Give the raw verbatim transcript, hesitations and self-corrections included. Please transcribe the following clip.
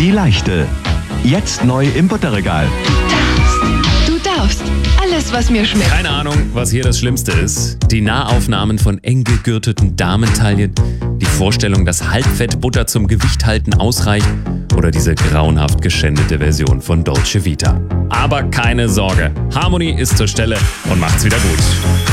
Die Leichte. Jetzt neu im Butterregal. Du darfst. Alles, was mir schmeckt. Keine Ahnung, was hier das Schlimmste ist. Die Nahaufnahmen von eng gegürteten Damentaillen, die Vorstellung, dass Halbfettbutter zum Gewicht halten ausreicht oder diese grauenhaft geschändete Version von Dolce Vita. Aber keine Sorge, Harmony ist zur Stelle und macht's wieder gut.